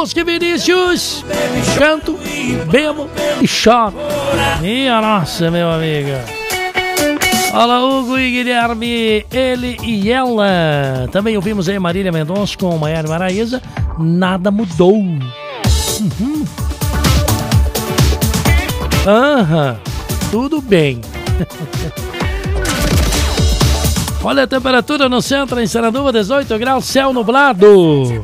que Vinícius. Canto, bebo e choro. Minha nossa, meu amigo. Olá, Hugo e Guilherme, ele e ela. Também ouvimos aí Marília Mendonça com Maiara Maraíza. Nada mudou. Tudo bem. Olha a temperatura no centro, em Sarandúva, 18 graus, céu nublado.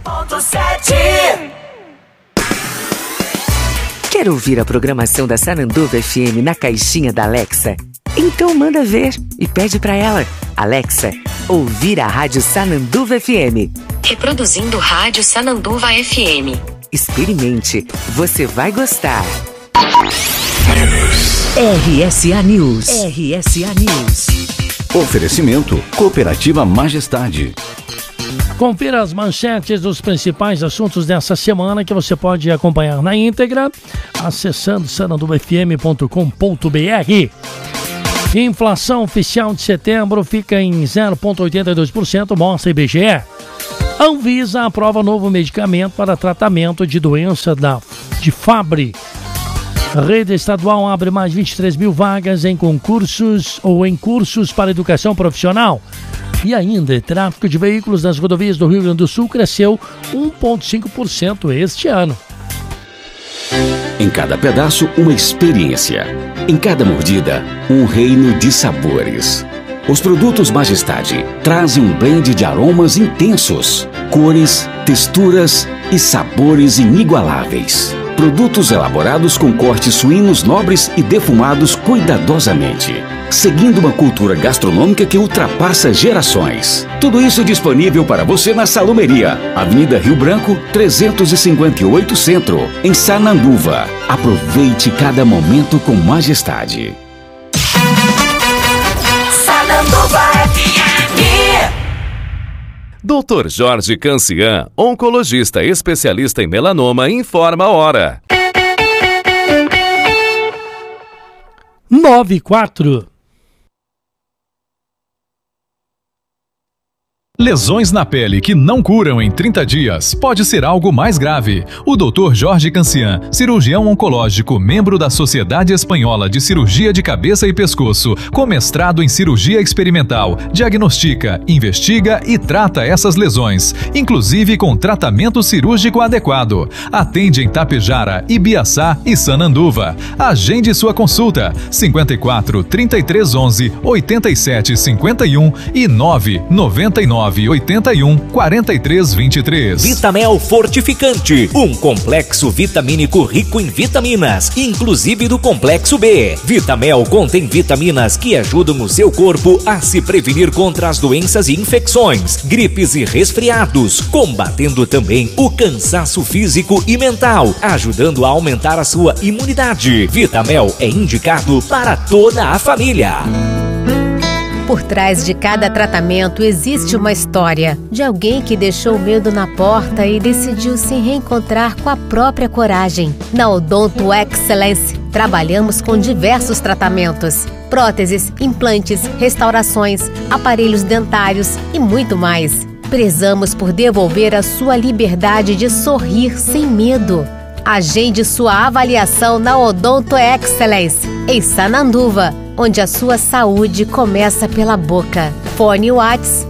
Quer ouvir a programação da Sarandúva FM na caixinha da Alexa? Então manda ver e pede pra ela. Alexa, ouvir a Rádio Sarandúva FM. Reproduzindo Rádio Sarandúva FM. Experimente, você vai gostar. RSA News. RSA News. Oferecimento Cooperativa Majestade. Confira as manchetes dos principais assuntos dessa semana que você pode acompanhar na íntegra acessando saranduvafm.com.br. Inflação oficial de setembro fica em 0,82%, mostra IBGE. Anvisa aprova novo medicamento para tratamento de doença de Fabry. A rede estadual abre mais 23 mil vagas em concursos ou em cursos para educação profissional. E ainda, tráfego de veículos nas rodovias do Rio Grande do Sul cresceu 1,5% este ano. Em cada pedaço, uma experiência. Em cada mordida, um reino de sabores. Os produtos Majestade trazem um blend de aromas intensos, cores, texturas e sabores inigualáveis. Produtos elaborados com cortes suínos nobres e defumados cuidadosamente, seguindo uma cultura gastronômica que ultrapassa gerações. Tudo isso disponível para você na Salumeria, Avenida Rio Branco, 358 Centro, em Sarnanduva. Aproveite cada momento com Majestade. Sarnanduva FM. Dr. Jorge Cancian, oncologista especialista em melanoma, informa a hora. 9:04. Lesões na pele que não curam em 30 dias pode ser algo mais grave. O Dr. Jorge Cancian, cirurgião oncológico, membro da Sociedade Espanhola de Cirurgia de Cabeça e Pescoço, com mestrado em cirurgia experimental, diagnostica, investiga e trata essas lesões, inclusive com tratamento cirúrgico adequado. Atende em Tapejara, Ibiaçá e Sananduva. Agende sua consulta 54 33 11 87 51 e 999 81 43 23. Vitamel Fortificante, um complexo vitamínico rico em vitaminas, inclusive do complexo B. Vitamel contém vitaminas que ajudam o seu corpo a se prevenir contra as doenças e infecções, gripes e resfriados, combatendo também o cansaço físico e mental, ajudando a aumentar a sua imunidade. Vitamel é indicado para toda a família. Por trás de cada tratamento existe uma história de alguém que deixou o medo na porta e decidiu se reencontrar com a própria coragem. Na Odonto Excellence, trabalhamos com diversos tratamentos: próteses, implantes, restaurações, aparelhos dentários e muito mais. Prezamos por devolver a sua liberdade de sorrir sem medo. Agende sua avaliação na Odonto Excellence, em Sananduva, onde a sua saúde começa pela boca. Fone WhatsApp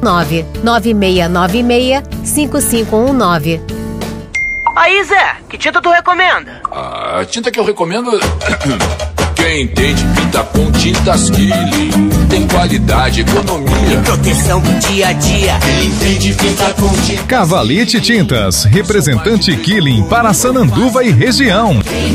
996965519. Aí, Zé, que tinta tu recomenda? A tinta que eu recomendo... Quem entende pinta com tintas Killing. Tem qualidade, economia e proteção do dia a dia. Quem entende pinta com tintas Cavalete Tintas, representante Killing para Sananduva e região. Quem